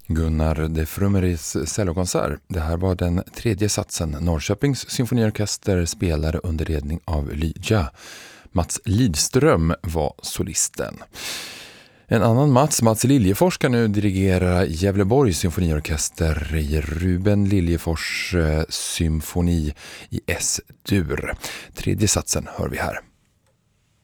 Gunnar de Frumeris cellokonsert. Det här var den tredje satsen Norrköpings symfoniorkester spelade under ledning av Lyja. Mats Lidström var solisten. En annan Mats Liljefors, ska nu dirigera Gävleborgs symfoniorkester i Ruben Liljefors symfoni i S-dur. Tredje satsen hör vi här.